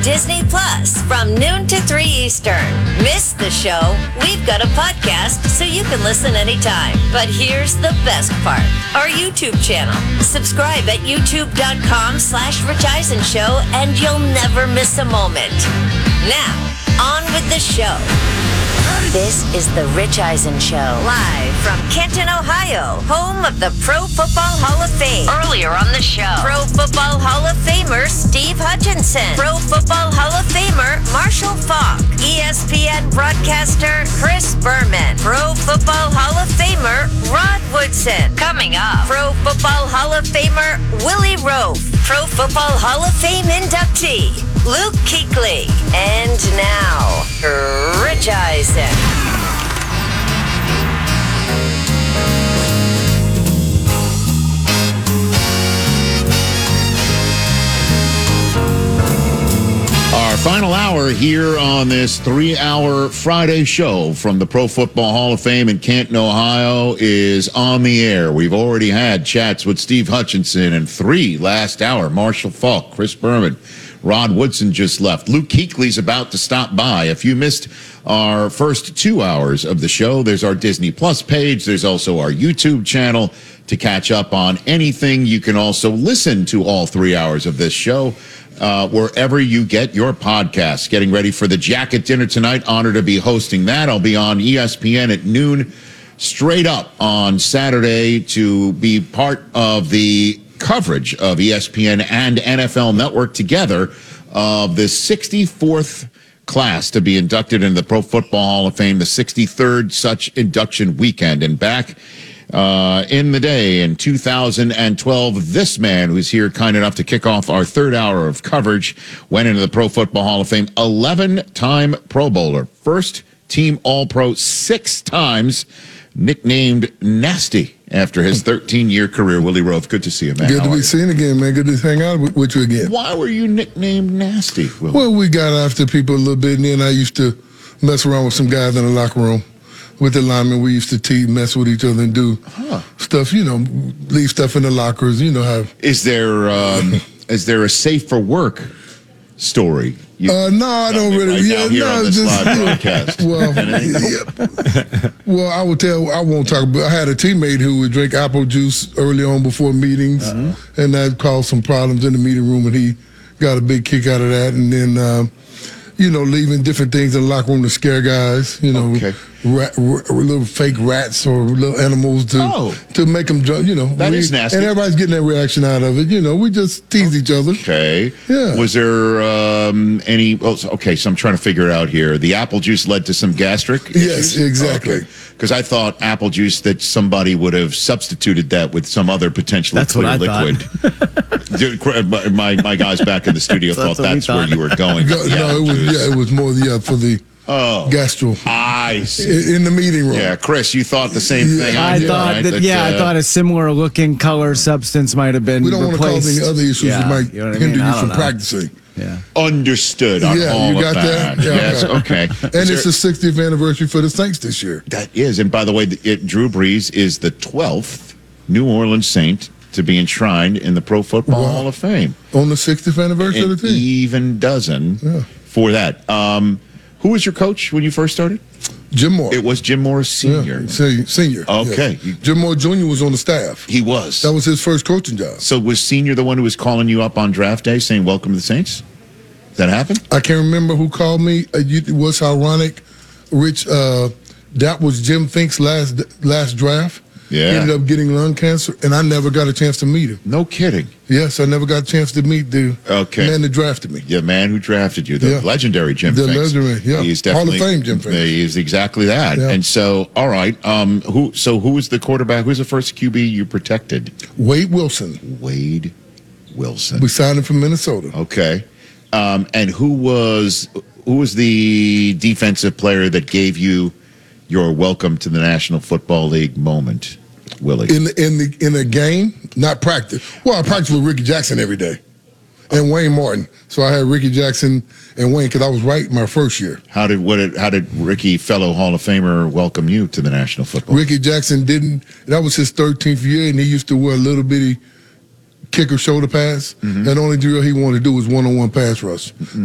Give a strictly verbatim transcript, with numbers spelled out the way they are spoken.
Disney Plus from noon to three Eastern. Miss the show? We've got a podcast so you can listen anytime. But here's the best part. Our YouTube channel. Subscribe at youtube.com slash Rich Eisen Show and you'll never miss a moment. Now, on with the show. This is the Rich Eisen Show, live from Kenton, Ohio, home of the Pro Football Hall of Fame. Earlier on the show, Pro Football Hall of Famer Steve Hutchinson, Pro Football Hall of Famer Marshall Faulk, E S P N broadcaster Chris Berman, Pro Football Hall of Famer Rod Woodson. Coming up, Pro Football Hall of Famer Willie Roaf, Pro Football Hall of Fame inductee Luke Kuechly. And now, Rich Eisen. Our final hour here on this three-hour Friday show from the Pro Football Hall of Fame in Canton, Ohio is on the air. We've already had chats with Steve Hutchinson and three last hour. Marshall Faulk, Chris Berman, Rod Woodson just left. Luke Kuechly's about to stop by. If you missed our first two hours of the show, there's our Disney Plus page. There's also our YouTube channel to catch up on anything. You can also listen to all three hours of this show uh, wherever you get your podcasts. Getting ready for the Jacket Dinner tonight. Honored to be hosting that. I'll be on E S P N at noon straight up on Saturday to be part of the coverage of E S P N and N F L Network together of the sixty-fourth class to be inducted into the Pro Football Hall of Fame, the sixty-third such induction weekend. And back uh, in the day in two thousand twelve, this man who's here kind enough to kick off our third hour of coverage went into the Pro Football Hall of Fame, eleven-time Pro Bowler, first team All-Pro six times, nicknamed Nasty after his thirteen-year career. Willie Roaf, good to see you, man. Good How to be you? seen again, man. Good to hang out with, with you again. Why were you nicknamed Nasty, Willie? Well, we got after people a little bit, and then I used to mess around with some guys in the locker room with the linemen. We used to tease, mess with each other and do Huh. stuff, you know, leave stuff in the lockers, you know how. Is there um, is there a safe for work story? You, Uh, no, I don't Nothing really. right yeah, now here no, on this just live broadcast. well, yeah. well, I will tell. I won't talk. But I had a teammate who would drink apple juice early on before meetings, Uh-huh. and that caused some problems in the meeting room, and he got a big kick out of that. And then, um, you know, leaving different things in the locker room to scare guys. You know, Okay. rat, r- little fake rats or little animals to Oh. to make them jump. You know, That we, is nasty. And everybody's getting that reaction out of it. You know, we just tease each other. Okay. Yeah. Was there um, any? Oh, so- okay, so I'm trying to figure it out here. The apple juice led to some gastric Yes, issues? exactly. Because I thought apple juice that somebody would have substituted that with some other potentially That's what clear I liquid. Dude, my my guys back in the studio That's thought what we that's where thought. you were going. Go- with the no, apple it was juice. yeah, it was more yeah for the Oh. gastro I see. in, in the meeting room. Yeah, Chris, you thought the same Yeah. thing. I did, thought right? that, yeah, uh, I thought a similar looking color substance might have been We don't want to replaced. cause any other issues Yeah, that might you know what I hinder mean? I you don't from know. practicing. Yeah. understood on Yeah, all you of got that. that? Yeah, Yes, okay. okay. And Is it's there- the sixtieth anniversary for the Saints this year. That is, and by the way, it, Drew Brees is the twelfth New Orleans Saint to be enshrined in the Pro Football Wow. Hall of Fame. On the sixtieth anniversary An of the team. even dozen Yeah. for that. Um, who was your coach when you first started? Jim Moore. It was Jim Morris yeah, Senior se- senior. Okay. yeah. Jim Moore Junior was on the staff. He was. That was his first coaching job. So was Senior the one who was calling you up on draft day saying, welcome to the Saints? Did that happen? I can't remember who called me. Uh, you, it was ironic. Rich, uh, that was Jim Fink's last last draft. Yeah. He ended up getting lung cancer, and I never got a chance to meet him. No kidding. Yes, I never got a chance to meet the Okay. man that drafted me. The man who drafted you, the Yeah. legendary Jim The Finks. legendary, yeah. He's Hall of definitely Fame Jim Finks. He is exactly that. Yeah. And so, all right, um, who? So, who was the quarterback? Who's the first Q B you protected? Wade Wilson. Wade Wilson. We signed him from Minnesota. Okay, um, and who was who was the defensive player that gave you your welcome to the National Football League moment, Willie? In the, in the in a game, not practice. Well, I practiced with Ricky Jackson every day, and Wayne Martin. So I had Ricky Jackson and Wayne because I was right my first year. How did what? Did, how did Ricky, fellow Hall of Famer, welcome you to the National Football League? Ricky Jackson didn't. That was his thirteenth year, and he used to wear a little bitty kicker shoulder pads. Mm-hmm. And the only drill he wanted to do was one-on-one pass rush.